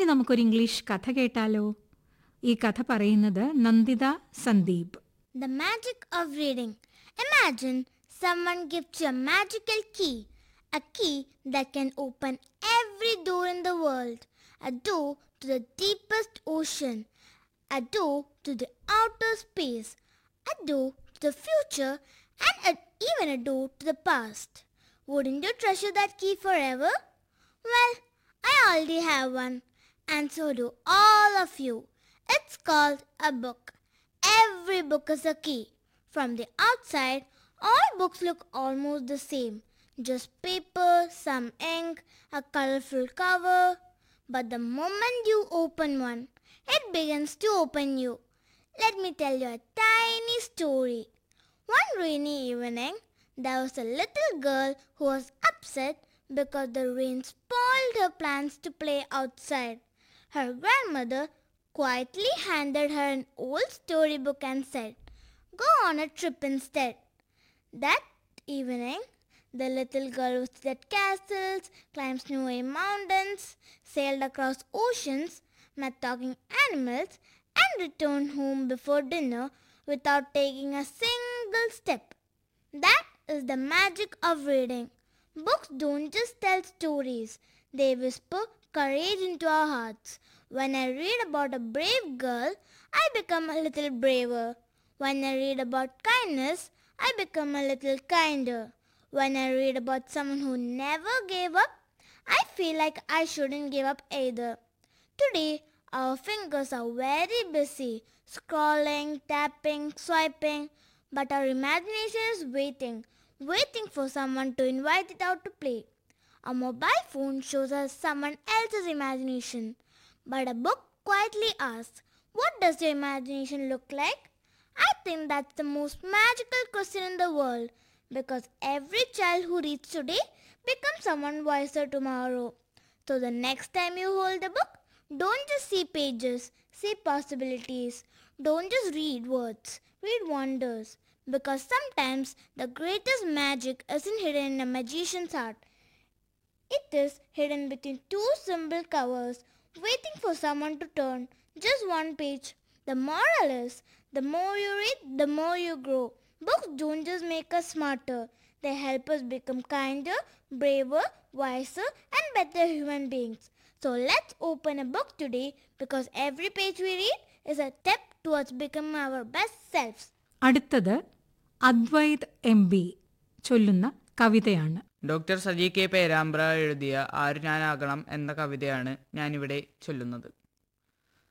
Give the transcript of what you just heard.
നമുക്കൊരു ഇംഗ്ലീഷ് കഥ കേട്ടാലോ? ഈ കഥ പറയുന്നത് Nanditha Sandeep. The magic of reading. Imagine someone gives you a magical key. A key that can open every door in the world. A door to the deepest ocean. A door to the outer space. A door to the future. And even a door to the past. Wouldn't you treasure that key forever? Well, I already have one. And so do all of you. It's called a book. Every book is a key. From the outside, all books look almost the same. Just paper, some ink, a colorful cover. But the moment you open one, it begins to open you. Let me tell you a tiny story. One rainy evening, there was a little girl who was upset because the rain spoiled her plans to play outside. Her grandmother quietly handed her an old storybook and said, "Go on a trip instead." That evening, the little girl visited castles, climbed snowy mountains, sailed across oceans, met talking animals, and returned home before dinner without taking a single step. That is the magic of reading. Books don't just tell stories, they whisper courage into our hearts. When I read about a brave girl, I become a little braver. When I read about kindness, I become a little kinder. When I read about someone who never gave up, I feel like I shouldn't give up either. Today, our fingers are very busy, scrolling, tapping, swiping, but our imagination is waiting for someone to invite it out to play. A mobile phone shows us someone else's imagination, but a book quietly asks, "What does your imagination look like?" I think that's the most magical question in the world, because every child who reads today becomes someone wiser tomorrow. So the next time you hold a book, don't just see pages, see possibilities. Don't just read words, read wonders. Because sometimes the greatest magic isn't hidden in a magician's heart. It is hidden between two simple covers, waiting for someone to turn just one page. The moral is, the more you read, the more you grow. Books don't just make us smarter, they help us become kinder, braver, wiser, and better human beings. So let's open a book today, because every page we read is a step towards becoming our best selves. അടുത്തത് Advaith MB ചൊല്ലുന്ന കവിതയാണ്. Doctor Saji K Perambra എഴുതിയ ആര് ഞാനാകണം എന്ന കവിതയാണ് ഞാനിവിടെ ചൊല്ലുന്നത്.